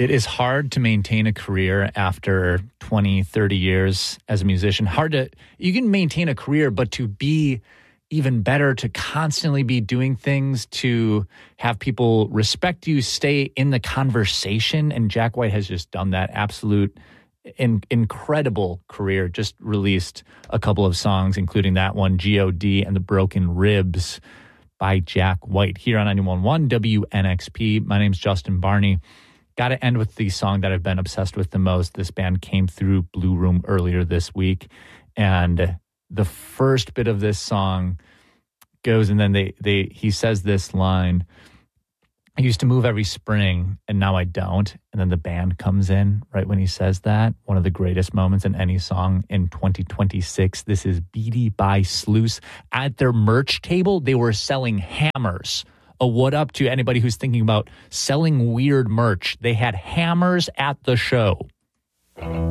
It is hard to maintain a career after 20, 30 years as a musician. You can maintain a career, but to be even better, to constantly be doing things, to have people respect you, stay in the conversation. And Jack White has just done that. Absolute incredible career. Just released a couple of songs, including that one, G.O.D. and the Broken Ribs by Jack White, here on 91.1 WNXP. My name's Justin Barney. Got to end with the song that I've been obsessed with the most. This band came through Blue Room earlier this week, and the first bit of this song goes, and then he says this line, "I used to move every spring, and now I don't." And then the band comes in right when he says that. One of the greatest moments in any song in 2026. This is Beatty by Sluice. At their merch table, they were selling hammers. A what up to anybody who's thinking about selling weird merch. They had hammers at the show.